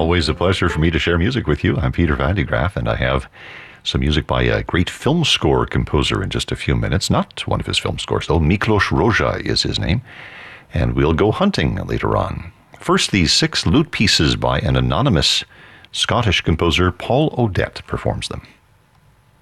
Always a pleasure for me to share music with you. I'm Peter Van de Graaff, and I have some music by a great film score composer in just a few minutes. Not one of his film scores, though. Miklos Rozsa is his name. And we'll go hunting later on. First, these 6 lute pieces by an anonymous Scottish composer, Paul Odette, performs them.